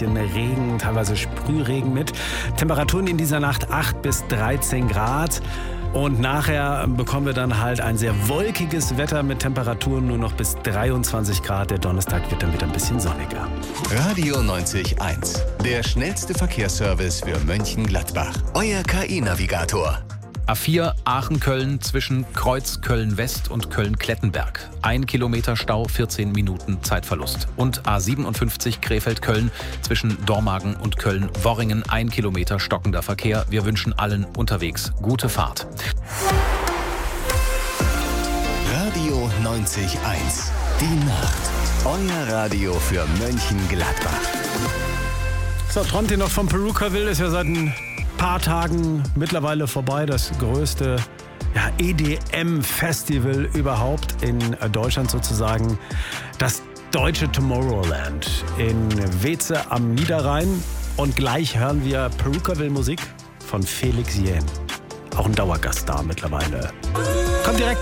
bisschen Regen, teilweise Sprühregen mit. Temperaturen in dieser Nacht 8 bis 13 Grad. Und nachher bekommen wir dann halt ein sehr wolkiges Wetter mit Temperaturen nur noch bis 23 Grad. Der Donnerstag wird dann wieder ein bisschen sonniger. Radio 90.1, der schnellste Verkehrsservice für Mönchengladbach. Euer KI-Navigator. A4 Aachen-Köln zwischen Kreuz Köln-West und Köln-Klettenberg. 1 Kilometer Stau, 14 Minuten Zeitverlust. Und A57 Krefeld-Köln zwischen Dormagen und Köln-Worringen. 1 Kilometer stockender Verkehr. Wir wünschen allen unterwegs gute Fahrt. Radio 90.1, die Nacht. Euer Radio für Mönchengladbach. So, träumt ihr noch vom Perukaville? Ist ja seit ein paar Tagen mittlerweile vorbei. Das größte EDM-Festival überhaupt in Deutschland sozusagen. Das deutsche Tomorrowland in Weeze am Niederrhein. Und gleich hören wir Perukaville-Musik von Felix Jähn. Auch ein Dauergast da mittlerweile. Kommt direkt.